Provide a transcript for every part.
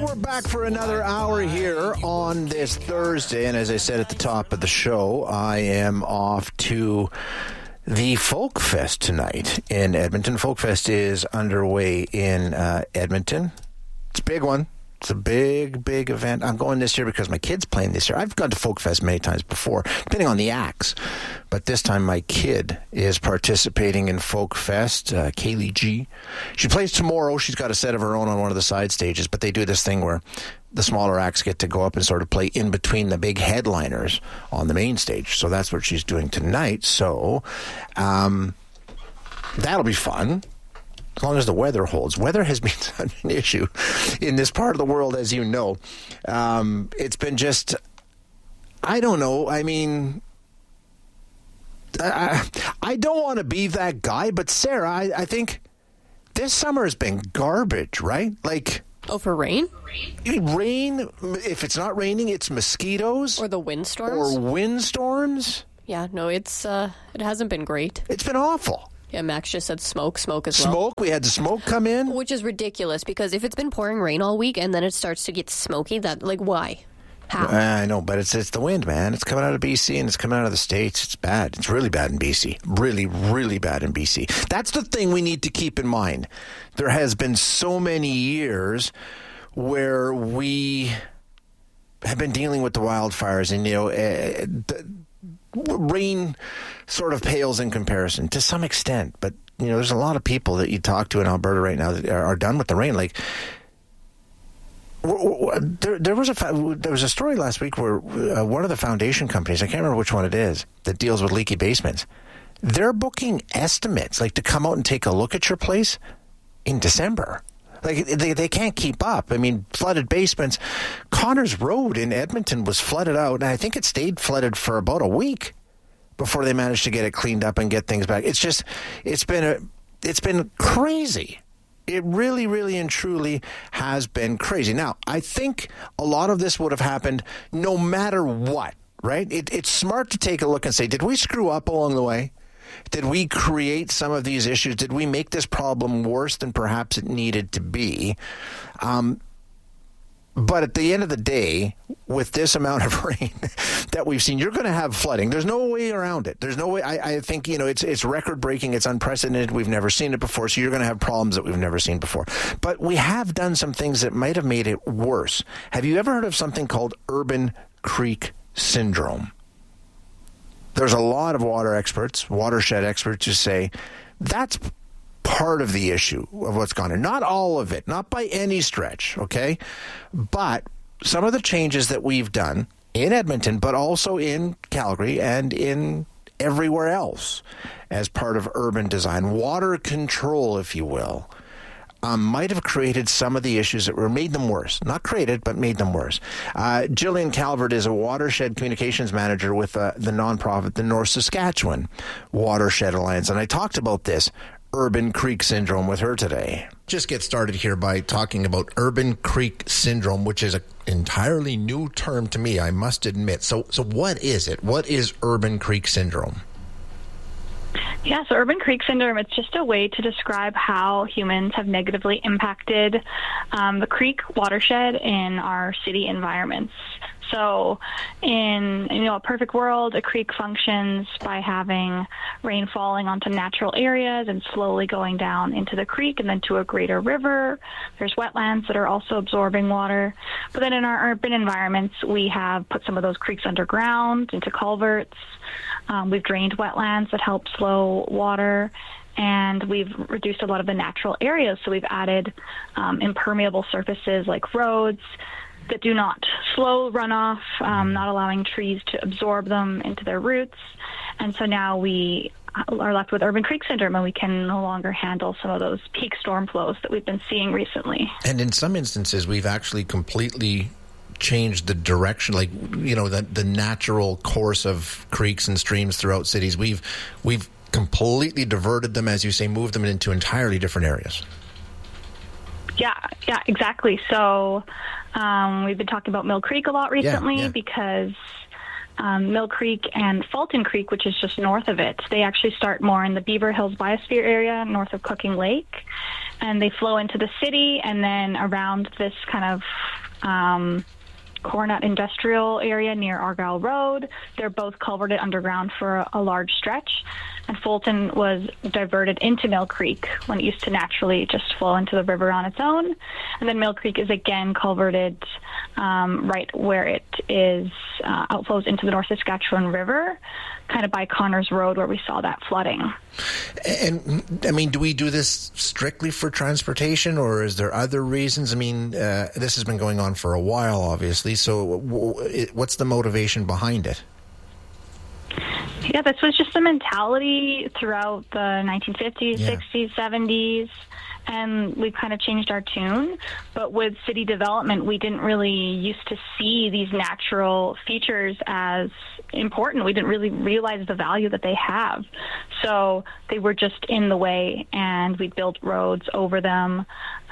we're back for another hour here on this Thursday. And as I said at the top of the show, I am off to the Folk Fest tonight in Edmonton. Folk Fest is underway in Edmonton. It's a big one. It's a big, big event. I'm going this year because my kid's playing this year. I've gone to Folk Fest many times before, depending on the acts. But this time my kid is participating in Folk Fest, Kaylee G. She plays tomorrow. She's got a set of her own on one of the side stages. But they do this thing where the smaller acts get to go up and sort of play in between the big headliners on the main stage. So that's what she's doing tonight. So that'll be fun. As long as the weather holds. Weather has been such an issue in this part of the world, as you know. It's been just, I don't know. I mean, I don't want to be that guy, but Sarah, I think this summer has been garbage, right? Like, oh, for rain? Rain, if it's not raining, it's mosquitoes. Or the windstorms. Yeah, no, it hasn't been great. It's been awful. Yeah, Max just said smoke as well. Smoke? We had the smoke come in? Which is ridiculous, because if it's been pouring rain all week and then it starts to get smoky, why? How? I know, but it's the wind, man. It's coming out of BC and it's coming out of the States. It's bad. It's really bad in BC. Really, really bad in BC. That's the thing we need to keep in mind. There has been so many years where we have been dealing with the wildfires and, rain sort of pales in comparison to some extent, but there's a lot of people that you talk to in Alberta right now that are done with the rain. Like there was a story last week where one of the foundation companies, I can't remember which one it is, that deals with leaky basements, they're booking estimates like to come out and take a look at your place in December. Like, they can't keep up. I mean, flooded basements. Connors Road in Edmonton was flooded out, and I think it stayed flooded for about a week before they managed to get it cleaned up and get things back. It's been crazy. It really, really and truly has been crazy. Now, I think a lot of this would have happened no matter what, right? It's smart to take a look and say, did we screw up along the way? Did we create some of these issues? Did we make this problem worse than perhaps it needed to be? But at the end of the day, with this amount of rain that we've seen, you're going to have flooding. There's no way around it. There's no way. I think, it's record-breaking. It's unprecedented. We've never seen it before, so you're going to have problems that we've never seen before. But we have done some things that might have made it worse. Have you ever heard of something called Urban Creek Syndrome? There's a lot of watershed experts who say that's part of the issue of what's gone on. Not all of it, not by any stretch, okay? But some of the changes that we've done in Edmonton, but also in Calgary and in everywhere else as part of urban design, water control, if you will, might have created some of the issues that made them worse. Not created, but made them worse. Jillian Calvert is a watershed communications manager with the nonprofit, the North Saskatchewan Watershed Alliance. And I talked about this Urban Creek Syndrome with her today. Just get started here by talking about Urban Creek Syndrome, which is an entirely new term to me, I must admit. So what is it? What is Urban Creek Syndrome? Yeah, so Urban Creek Syndrome, it's just a way to describe how humans have negatively impacted the creek watershed in our city environments. So in a perfect world, a creek functions by having rain falling onto natural areas and slowly going down into the creek and then to a greater river. There's wetlands that are also absorbing water. But then in our urban environments, we have put some of those creeks underground into culverts. We've drained wetlands that help slow water, and we've reduced a lot of the natural areas. So we've added impermeable surfaces like roads that do not slow runoff, not allowing trees to absorb them into their roots. And so now we are left with Urban Creek Syndrome, and we can no longer handle some of those peak storm flows that we've been seeing recently. And in some instances, we've actually completely changed the direction, the natural course of creeks and streams throughout cities. We've completely diverted them, as you say, moved them into entirely different areas. Yeah, exactly. So we've been talking about Mill Creek a lot recently because Mill Creek and Fulton Creek, which is just north of it, they actually start more in the Beaver Hills Biosphere area north of Cooking Lake, and they flow into the city, and then around this kind of Coronat Industrial Area near Argyle Road. They're both culverted underground for a large stretch. And Fulton was diverted into Mill Creek when it used to naturally just flow into the river on its own. And then Mill Creek is again culverted right where it is outflows into the North Saskatchewan River, kind of by Connors Road where we saw that flooding. And, I mean, do we do this strictly for transportation, or is there other reasons? I mean, this has been going on for a while, obviously, so what's the motivation behind it? Yeah, this was just the mentality throughout the 1950s, 60s, 70s, and we've kind of changed our tune. But with city development, we didn't really used to see these natural features as important. We didn't really realize the value that they have. So they were just in the way, and we built roads over them,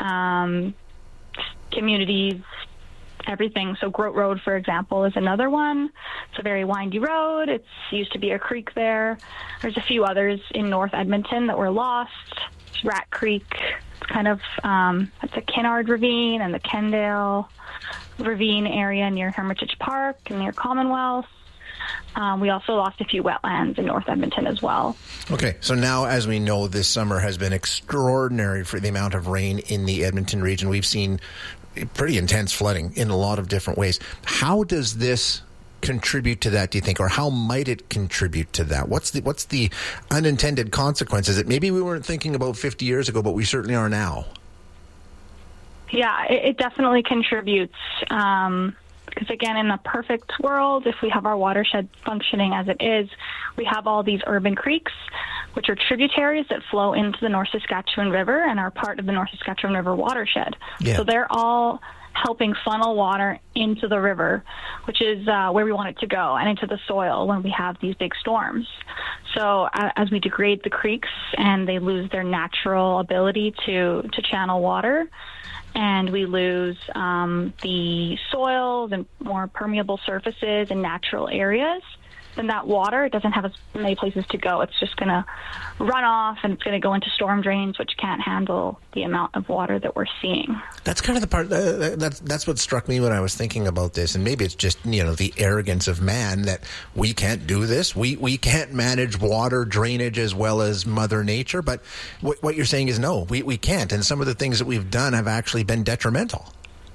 communities, everything. So Grote Road, for example, is another one. It's a very windy road. It used to be a creek there. There's a few others in North Edmonton that were lost. Rat Creek, it's kind of, it's a Kinnard Ravine and the Kendale Ravine area near Hermitage Park and near Commonwealth. We also lost a few wetlands in North Edmonton as well. Okay, so now, as we know, this summer has been extraordinary for the amount of rain in the Edmonton region. We've seen pretty intense flooding in a lot of different ways. How does this contribute to that, do you think, or how might it contribute to that? What's the unintended consequences that maybe we weren't thinking about 50 years ago, but we certainly are now? Yeah, it definitely contributes. Because again, in the perfect world, if we have our watershed functioning as it is, we have all these urban creeks, which are tributaries that flow into the North Saskatchewan River and are part of the North Saskatchewan River watershed. Yeah. So they're all helping funnel water into the river, which is where we want it to go, and into the soil when we have these big storms. So as we degrade the creeks and they lose their natural ability to channel water, and we lose the soils and more permeable surfaces and natural areas, then that water, it doesn't have as many places to go. It's just going to run off, and it's going to go into storm drains, which can't handle the amount of water that we're seeing. That's kind of the part, that's what struck me when I was thinking about this, and maybe it's just, the arrogance of man that we can't do this. We can't manage water drainage as well as Mother Nature, but what you're saying is no, we can't, and some of the things that we've done have actually been detrimental.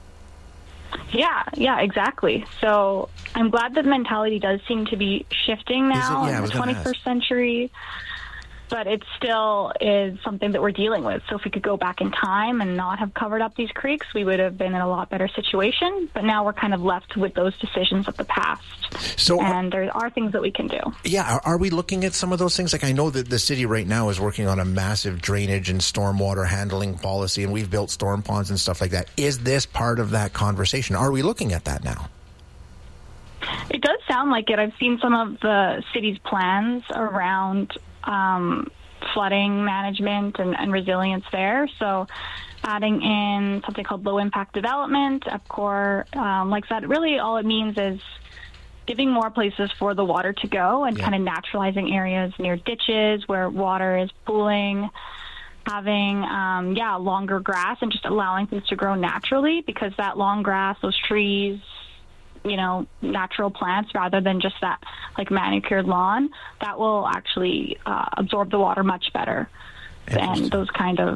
Yeah, exactly. So I'm glad that mentality does seem to be shifting now in the 21st century, but it still is something that we're dealing with. So if we could go back in time and not have covered up these creeks, we would have been in a lot better situation. But now we're kind of left with those decisions of the past. And there are things that we can do. Yeah, are we looking at some of those things? Like, I know that the city right now is working on a massive drainage and stormwater handling policy, and we've built storm ponds and stuff like that. Is this part of that conversation? Are we looking at that now? It does sound like it. I've seen some of the city's plans around flooding management and resilience there. So adding in something called low impact development, EPCOR, like that, really all it means is giving more places for the water to go and kind of naturalizing areas near ditches where water is pooling, having, longer grass and just allowing things to grow naturally, because that long grass, those trees, natural plants, rather than just that like manicured lawn, that will actually absorb the water much better than those kind of,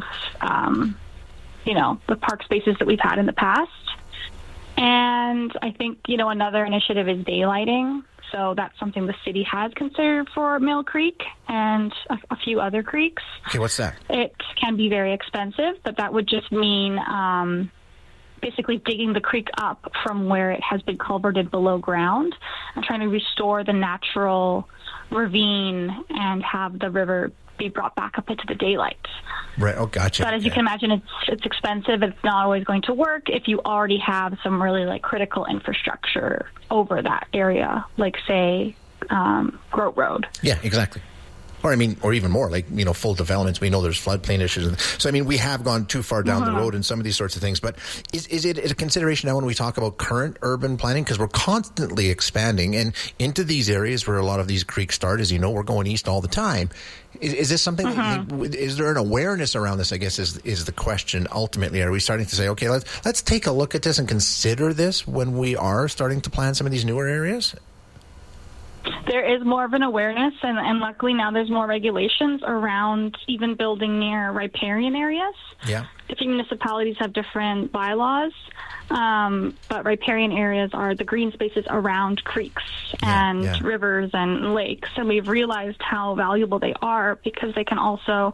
the park spaces that we've had in the past. And I think, another initiative is daylighting. So that's something the city has considered for Mill Creek and a few other creeks. Okay, what's that? It can be very expensive, but that would just mean basically digging the creek up from where it has been culverted below ground and trying to restore the natural ravine and have the river be brought back up into the daylight. Right. Oh, gotcha. But as you can imagine, it's expensive. It's not always going to work if you already have some really critical infrastructure over that area, like say Grote Road. Yeah, exactly. Or even more, like, full developments. We know there's floodplain issues. So, we have gone too far down the road in some of these sorts of things. But is it a consideration now when we talk about current urban planning? Because we're constantly expanding and into these areas where a lot of these creeks start. As you know, we're going east all the time. Is this something, is there an awareness around this, I guess, is the question ultimately? Are we starting to say, okay, let's take a look at this and consider this when we are starting to plan some of these newer areas? There is more of an awareness, and luckily now there's more regulations around even building near riparian areas. Yeah. Different municipalities have different bylaws, but riparian areas are the green spaces around creeks and rivers and lakes, and we've realized how valuable they are because they can also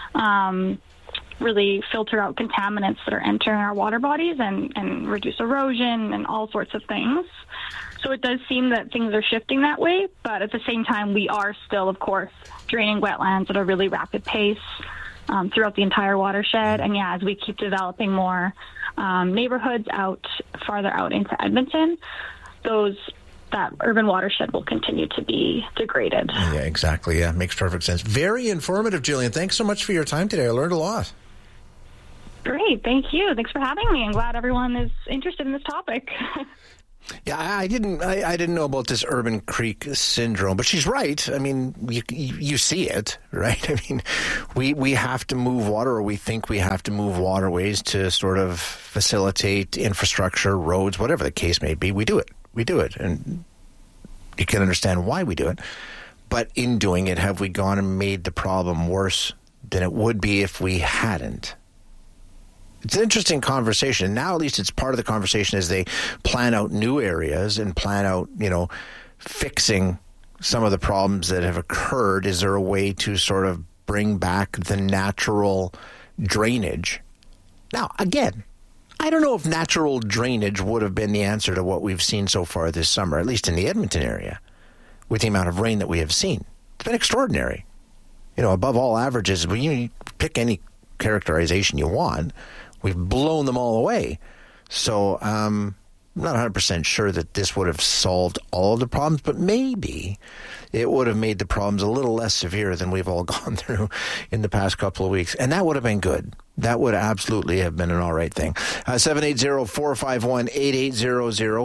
really filter out contaminants that are entering our water bodies and reduce erosion and all sorts of things. So it does seem that things are shifting that way, but at the same time, we are still, of course, draining wetlands at a really rapid pace throughout the entire watershed. And as we keep developing more neighborhoods farther out into Edmonton, that urban watershed will continue to be degraded. Yeah, exactly. Yeah, makes perfect sense. Very informative, Jillian. Thanks so much for your time today. I learned a lot. Great. Thank you. Thanks for having me. I'm glad everyone is interested in this topic. Yeah, I didn't know about this urban creek syndrome, but she's right. You see it, right? We have to move water, or we think we have to move waterways to sort of facilitate infrastructure, roads, whatever the case may be. We do it, and you can understand why we do it. But in doing it, have we gone and made the problem worse than it would be if we hadn't? It's an interesting conversation. Now, at least it's part of the conversation as they plan out new areas and plan out, fixing some of the problems that have occurred. Is there a way to sort of bring back the natural drainage? Now, again, I don't know if natural drainage would have been the answer to what we've seen so far this summer, at least in the Edmonton area, with the amount of rain that we have seen. It's been extraordinary. Above all averages. When you pick any characterization you want, we've blown them all away. So I'm not 100% sure that this would have solved all of the problems, but maybe it would have made the problems a little less severe than we've all gone through in the past couple of weeks. And that would have been good. That would absolutely have been an all right thing. 780-451-8800,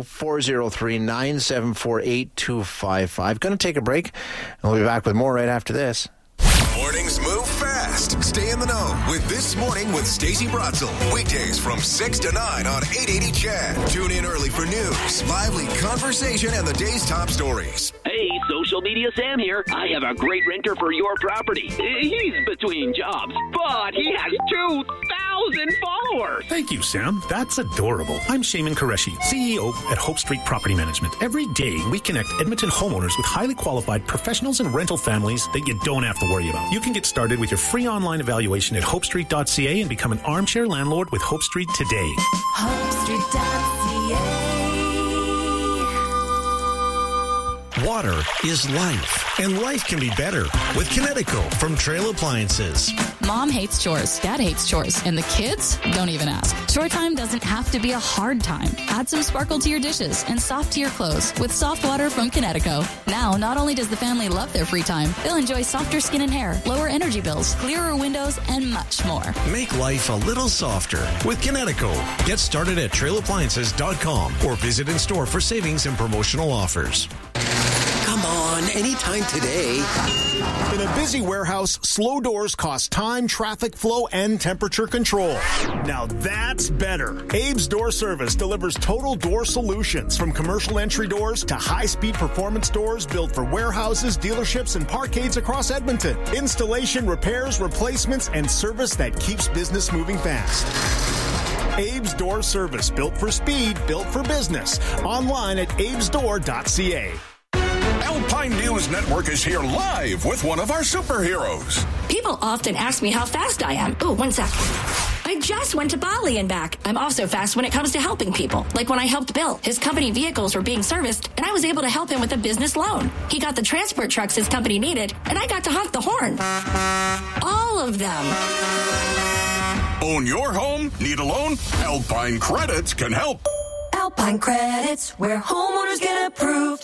403-974-8255. Going to take a break, and we'll be back with more right after this. Mornings move fast. Stay in the know with This Morning with Stacey Bratzel. Weekdays from 6 to 9 on 880 CHED. Tune in early for news, lively conversation, and the day's top stories. Hey, Social Media Sam here. I have a great renter for your property. He's between jobs, but he has 2,000 followers. Thank you, Sam. That's adorable. I'm Shaman Qureshi, CEO at Hope Street Property Management. Every day, we connect Edmonton homeowners with highly qualified professionals and rental families that you don't have to worry about. You can get started with your free online evaluation at hopestreet.ca and become an armchair landlord with Hope Street today. hopestreet.ca. Water is life, and life can be better with Kinetico from Trail Appliances. Mom hates chores, Dad hates chores, and the kids don't even ask. Chore time doesn't have to be a hard time. Add some sparkle to your dishes and soft to your clothes with soft water from Kinetico. Now, not only does the family love their free time, they'll enjoy softer skin and hair, lower energy bills, clearer windows, and much more. Make life a little softer with Kinetico. Get started at trailappliances.com or visit in store for savings and promotional offers. Come on, anytime today. In a busy warehouse, slow doors cost time, traffic flow, and temperature control. Now that's better. Abe's Door Service delivers total door solutions, from commercial entry doors to high-speed performance doors built for warehouses, dealerships, and parkades across Edmonton. Installation, repairs, replacements, and service that keeps business moving fast. Abe's Door Service, built for speed, built for business. Online at abesdoor.ca. Alpine News Network is here live with one of our superheroes. People often ask me how fast I am. Oh, 1 sec. I just went to Bali and back. I'm also fast when it comes to helping people. Like when I helped Bill. His company vehicles were being serviced, and I was able to help him with a business loan. He got the transport trucks his company needed, and I got to honk the horn. All of them. Own your home? Need a loan? Alpine Credits can help. Alpine Credits, where homeowners get approved.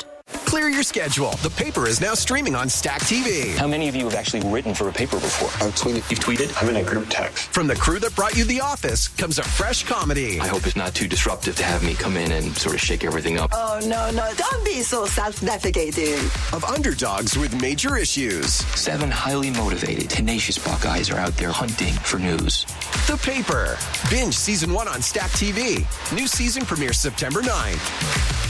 Clear your schedule. The Paper is now streaming on Stack TV. How many of you have actually written for a paper before? I've tweeted. You've tweeted? I'm in a group text. From the crew that brought you The Office comes a fresh comedy. I hope it's not too disruptive to have me come in and sort of shake everything up. Oh, no. Don't be so self-defecating. Of underdogs with major issues. 7 highly motivated, tenacious Buckeyes are out there hunting for news. The Paper. Binge Season 1 on Stack TV. New season premieres September 9th.